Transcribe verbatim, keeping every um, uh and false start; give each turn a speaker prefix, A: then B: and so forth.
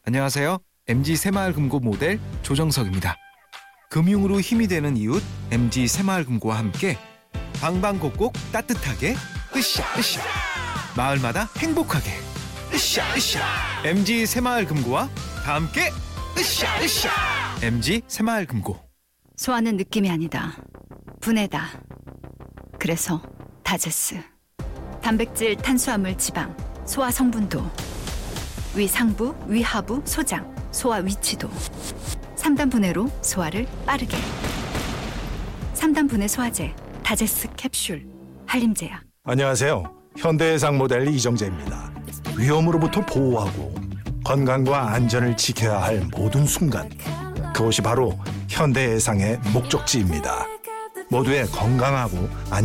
A: 안녕하세요. 엠지 새마을금고 모델 조정석입니다. 금융으로 힘이 되는 이웃 엠지 새마을금고와 함께 방방곡곡 따뜻하게 으쌰 으쌰 마을마다 행복하게 으쌰 으쌰 엠지 새마을금고와 다 함께 으쌰 으쌰 엠지 새마을금고.
B: 소화는 느낌이 아니다. 분해다. 그래서 다제스. 단백질, 탄수화물, 지방, 소화 성분도, 위 상부, 위 하부, 소장, 소화 위치도. 삼 단 분해로 소화를 빠르게. 삼 단 분해 소화제 다제스 캡슐 한림제약.
C: 안녕하세요. 현대해상 모델 이정재입니다. 위험으로부터 보호하고 건강과 안전을 지켜야 할 모든 순간, 그것이 바로 현대해상의 목적지입니다. 모두의 건강하고 안전